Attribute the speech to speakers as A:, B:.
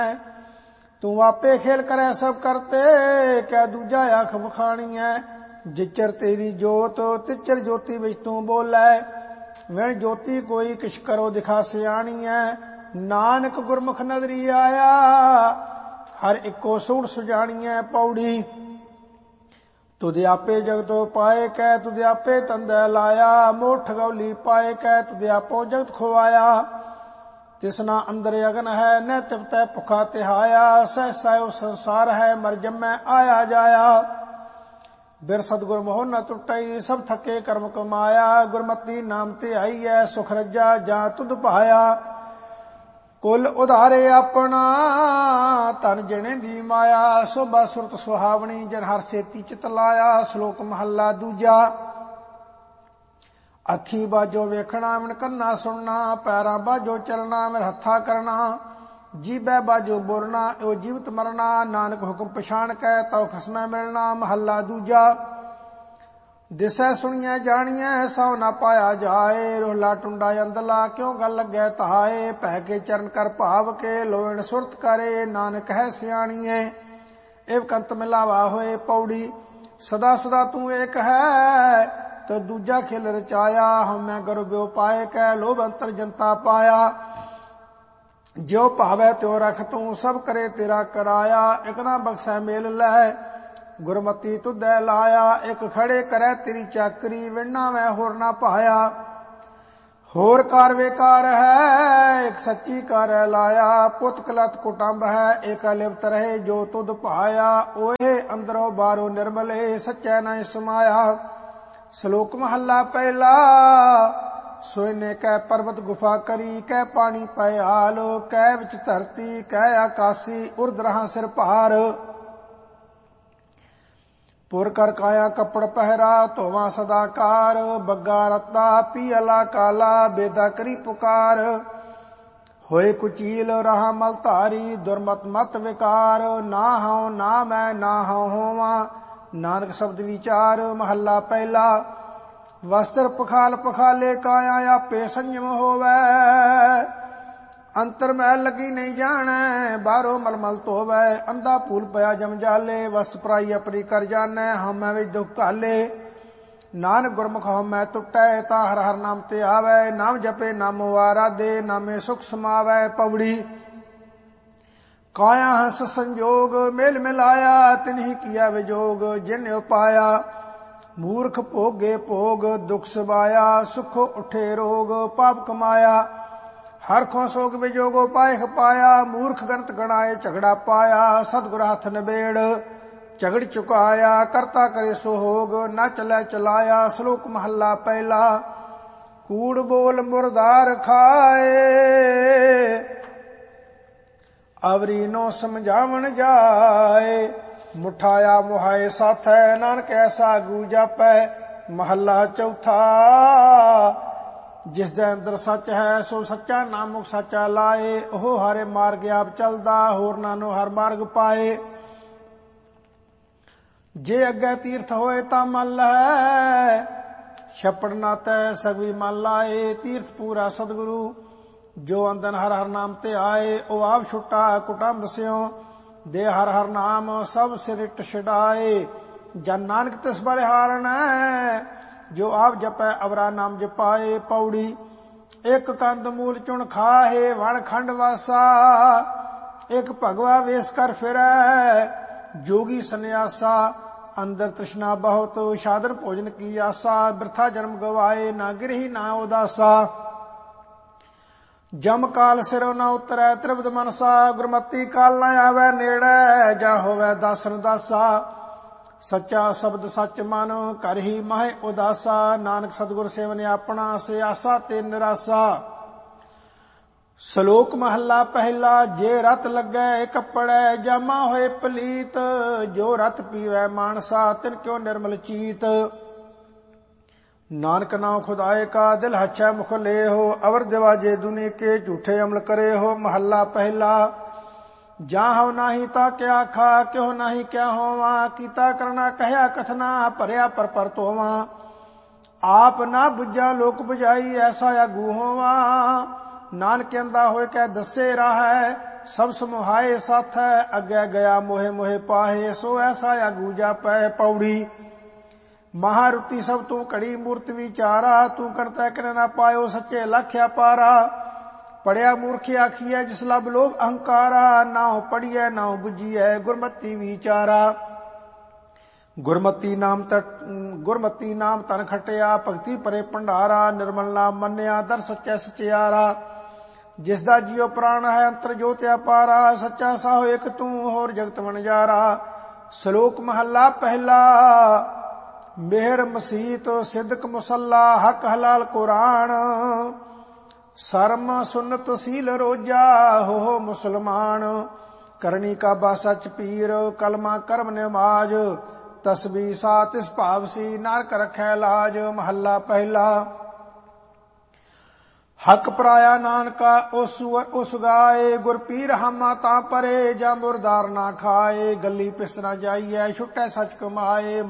A: तू आपे खेल करे सब करते, कै दूजा आख बखानी है। जिचर तेरी जोत तिचर ज्योति विच तू बोलै, विण ज्योति कोई किश करो दिखा सियाणी है। नानक गुरमुख नदरी आया, हर इको सूड़ सुजानी है। पौड़ी तुझे आपे जगतो पाए कै, तुझे आपे तंदै लाया। मोठ ठगौली पाए कै, तुझे आपो जगत खुआया। तिसना अंदर अगन है, न तिपतै भुखा तिहाया। सहसा संसार है, मर जमै आया जाया। बिर सतगुर मोह न टुटई, सब थके कर्म कमाया। गुरमति नाम ते आई है, सुख रज्जा जा तुध पाया। कुल उधारे अपना, तन जने दी माया। शोभा सुरत सुहावनी, जन हर सेती चित लाया। श्लोक महला दूजा। अखी बाजो वेखना, मिन कन्ना सुनना। पैरां बाजो चलना, मेरे हत्था करना। जीबै बाजो बोलना, यो जीवत मरना। नानक हुक्म पछाण कै, तौ खसमै मिलना। महला दूजा। दिसै सुनिए जानिए, सौ ना पाया जाए। रोहला टुंडा अंदला, क्यों गल लगे तहाए। पै के चरण कर भाव के, लोयण सुरत करे। नानक है सियाणीए, एव कंत मिलावा होए। पौड़ी सदा सदा तू एक है, तो दूजा खेल रचाया। हम मैं गर्भ्यो पाए कै, लोभ अंतर जनता पाया। ज्यो भावै त्यो रख तू, सब करे तेरा कराया। एक ना बख्शै मेल लै, गुरमति तुधै लाया। एक खड़े करै तेरी चाकरी, विणना मैं होर ना पाया। होर कार बेकार है, एक सच्ची कार लाया। पुत कलत कुटुंब है, एक लिप्त रहे जो तुध पाया। ओहे अंदरों बारो निर्मले, सच्चै नहीं समाया। श्लोक महला पहला। सोने कै पर्वत गुफा करी, कै पानी पयाल। कै विच धरती, कै आकाशी, उर्द रहा सिर भार। पुर कर काया कपड़ पहरा, धोवा सदाकार। बग्गा रत्ता पियला काला, बेदा करी पुकार। होए कुचील रहा मल धारी, दुर्मत मत विकार। ना हूं ना मैं ना हूं होवा, नानक शब्द विचार। महला पहला। वस्त्र पखाल पखाले, काया आपे संयम होवै। अंतर मैल लगी नहीं जाने, बाहरों मलमल धोवै। अंधा फूल पया जम जाले, वस्त्र पराई अपनी कर जाने। हम विच दुख काले, नानक गुरमुख हम टुटै। ता हर हर नाम ते आवै, नाम जपे नामो आराधे। नामे सुख समावै। पौड़ी काया हंस संजोग, मेल मिलाया। तिन्हि किया विजोग, जिन उपाया। मूर्ख भोगे भोग, दुख सबाया। सुखो उठे रोग, पाप कमाया। हर खो सोग विजोगो पाए पाया। मूर्ख गणत गणाए झगड़ा पाया। सतगुर हाथ नबेड़ झगड़ चुकाया। करता करे सोहोग, न चलै चलाया। श्लोक महला पहला। कूड़ बोल मुरदार खाए, अवरी नो समझावन जाए। मुठाया मुहाए साथै, नानक ऐसा गू जापै। महला चौथा। जिस दे अंदर सच है, सो सच्चा नामुक सच्चा लाए। ओह हारे मार्ग आप चलदा, होर नानो हर मार्ग पाए। जे अगे तीर्थ होए ता मल है, छपड़ ना तै सभी मन लाए। तीर्थ पूरा सतगुरु, जो अंदन हर हर नाम ते आए। ओ आप छुटा कुटुंब स्यों, दे हर हर नाम सब सिरिट छड़ाए। जन नानक तिस बलिहारण है, जो आप जपै अवरा नाम जपाए। पौड़ी एक कंद मूल चुन खाहे, वण खंड वासा। एक भगवा वेश कर फिरै, जोगी सन्यासा। अंदर तृष्णा बहुत, साधन भोजन की आसा। बिरथा जन्म गवाए, ना गिरही ना उदासा। जम काल सिरो न उतरै, त्रिविध मनसा। गुरमति काल न आवे नेड़े, जा होवे दासन दासा। सच्चा शब्द सच मन, कर ही माहे उदासा। नानक सतगुर सेवन अपना, से आसा ते निरासा। श्लोक महला पहला। जे रत लगे कपड़े, जामा होए पलीत। जो रत पीवै मानसा, तिन क्यों निर्मल चीत। नानक नाम खुदाए का, दिल हच्छै मुख ले हो। अवर दिवाजे दुनि के, झूठे अमल करे हो। महला पहला। जाहु नाही ता क्या खा, क्यों नाही क्या होवा। कीता करना कहया कथना, भरया पर तोवा। आप ना बुझा लोक बुझाई, ऐसा आगू होवा। नानक अंदा होए कै दसे राह, सब समुहाए साथै, अग्गै गया मोहे मोहे पाहे, सो ऐसा आगू जापै। पौड़ी महारुति सब तू घड़ी मूर्त विचारा, तू करता कर ना पायो सच्चे लख्या पारा। पढ़िया मूर्ख आखिए जिस लब लोभ अहंकारा, नाउ पढ़िए नाउ बुझिए गुरमति विचारा। गुरमति नाम तन खटिया, भगति परे भंडारा। निर्मल नाम मन्या दर सच्चा सचियारा, जिसदा जियो प्राण है अंतर जोत्या पारा। सच्चा साहो एक तू होर जगत वणजारा। श्लोक महला पहला, मेहर मसीत सिद्दक मुसल्ला, हक हलाल कुरान। शर्म सुन्नत सील रोजा, हो मुसलमान। करनी का बासच पीर, कलमा कर्म नमाज। तस्बी सा तिस भावसी, नारक रखै लाज। महला पहला, हक पराया नानका उस गाए। गुर पीर हामा ता परे, जा मुरदार ना खाए। गली पिस ना जाइए छुटै सच कमाए।